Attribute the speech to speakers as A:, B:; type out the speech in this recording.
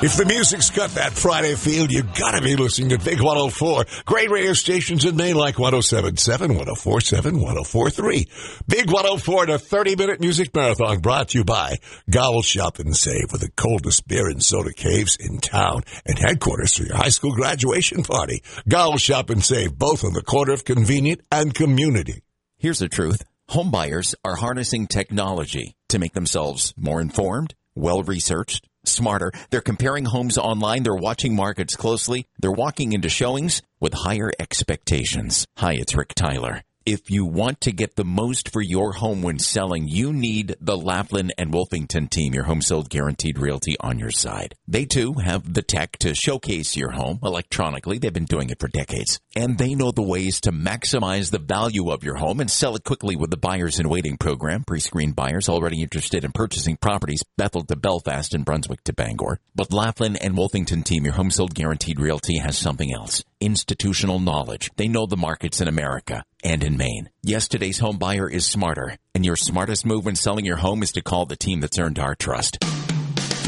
A: If the music's got that Friday feel, you gotta be listening to Big 104. Great radio stations in Maine like 107.7, 104.7, 104.3. Big 104 and a 30-minute music marathon brought to you by Gowel Shop and Save, with the coldest beer and soda caves in town and headquarters for your high school graduation party. Gowel Shop and Save, both on the corner of convenient and community.
B: Here's the truth. Home buyers are harnessing technology to make themselves more informed, well-researched, smarter. They're comparing homes online. They're watching markets closely. They're walking into showings with higher expectations. Hi, it's Rick Tyler. If you want to get the most for your home when selling, you need the Laughlin and Wolfington team, your Home Sold Guaranteed Realty, on your side. They, too, have the tech to showcase your home electronically. They've been doing it for decades. And they know the ways to maximize the value of your home and sell it quickly with the Buyers in Waiting program. Pre-screened buyers already interested in purchasing properties, Bethel to Belfast and Brunswick to Bangor. But Laughlin and Wolfington team, your Home Sold Guaranteed Realty, has something else. Institutional knowledge. They know the markets in America and in Maine. Yes, today's home buyer is smarter, and your smartest move when selling your home is to call the team that's earned our trust.